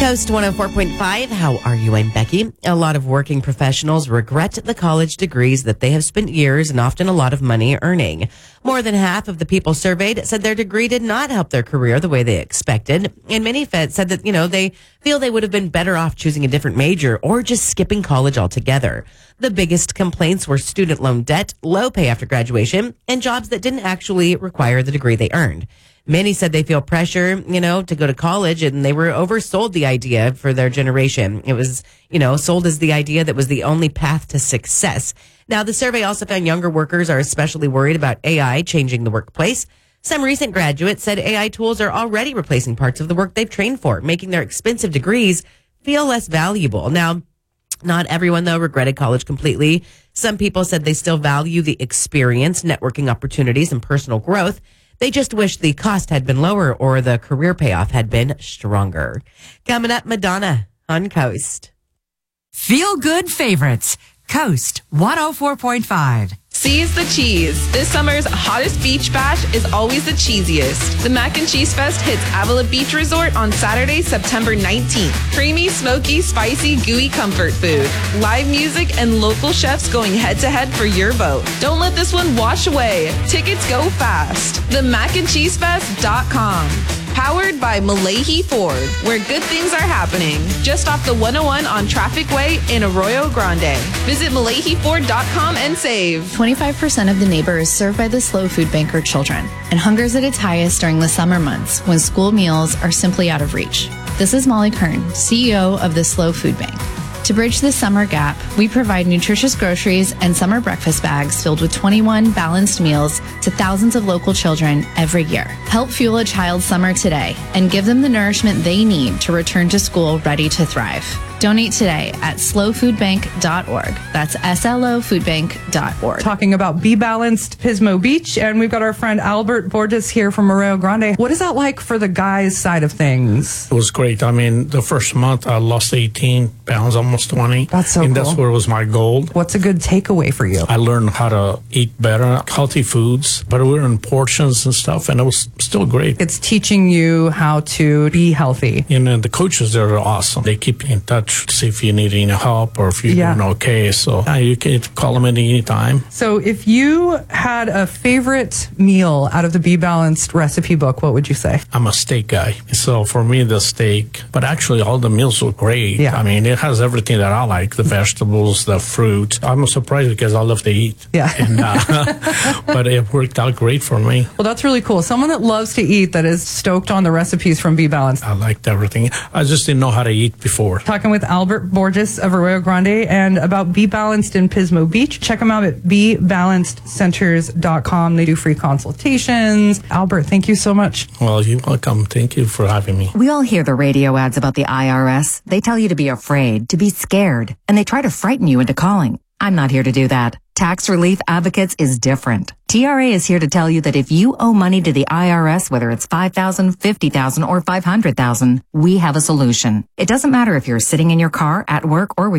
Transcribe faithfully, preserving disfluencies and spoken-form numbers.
Coast one oh four point five. How are you? I'm Becky. A lot of working professionals regret the college degrees that they have spent years and often a lot of money earning. More than half of the people surveyed said their degree did not help their career the way they expected. And many said that, you know, they feel they would have been better off choosing a different major or just skipping college altogether. The biggest complaints were student loan debt, low pay after graduation, and jobs that didn't actually require the degree they earned. Many said they feel pressure, you know, to go to college, and they were oversold the idea for their generation. It was, you know, sold as the idea that was the only path to success. Now, the survey also found younger workers are especially worried about A I changing the workplace. Some recent graduates said A I tools are already replacing parts of the work they've trained for, making their expensive degrees feel less valuable. Now, not everyone, though, regretted college completely. Some people said they still value the experience, networking opportunities, and personal growth. They just wish the cost had been lower or the career payoff had been stronger. Coming up, Madonna on Coast. Feel good favorites. Coast one oh four point five. Seize the cheese. This summer's hottest beach bash is always the cheesiest. The Mac and Cheese Fest hits Avila Beach Resort on Saturday, September nineteenth. Creamy, smoky, spicy, gooey comfort food. Live music and local chefs going head to head for your vote. Don't let this one wash away. Tickets go fast. the mac and cheese fest dot com. Powered by Malahi Ford, where good things are happening. Just off the one oh one on Traffic Way in Arroyo Grande. Visit malahi ford dot com and save. twenty-five percent of the neighbor is served by the Slow Food Bank or children, and hunger's at its highest during the summer months when school meals are simply out of reach. This is Molly Kern, C E O of the Slow Food Bank. To bridge the summer gap, we provide nutritious groceries and summer breakfast bags filled with twenty-one balanced meals to thousands of local children every year. Help fuel a child's summer today and give them the nourishment they need to return to school ready to thrive. Donate today at slow food bank dot org. That's S L O food bank dot org. Talking about Be Balanced Pismo Beach, and we've got our friend Albert Borges here from Arroyo Grande. What is that like for the guys' side of things? It was great. I mean, the first month I lost eighteen pounds, almost twenty. That's so and cool. that's where was my goal. What's a good takeaway for you? I learned how to eat better, healthy foods, but we were in portions and stuff, and it was still great. It's teaching you how to be healthy. And then the coaches there are awesome. They keep you in touch, see if you need any help or if you're Yeah. doing okay. So uh, you can call them at any time. So if you had a favorite meal out of the Be Balanced recipe book, what would you say? I'm a steak guy. So for me, the steak, but actually all the meals were great. Yeah. I mean, it has everything that I like, the vegetables, the fruit. I'm surprised because I love to eat. Yeah. And, uh, but it worked out great for me. Well, that's really cool. Someone that loves to eat, that is stoked on the recipes from Be Balanced. I liked everything. I just didn't know how to eat before. Talking with Albert Borges of Arroyo Grande and about Be Balanced in Pismo Beach. Check them out at be balanced centers dot com. They do free consultations. Albert, thank you so much. Well, you're welcome. Thank you for having me. We all hear the radio ads about the I R S. They tell you to be afraid, to be scared, and they try to frighten you into calling. I'm not here to do that. Tax Relief Advocates is different. T R A is here to tell you that if you owe money to the I R S, whether it's five thousand dollars, fifty thousand dollars, or five hundred thousand dollars, we have a solution. It doesn't matter if you're sitting in your car, at work, or with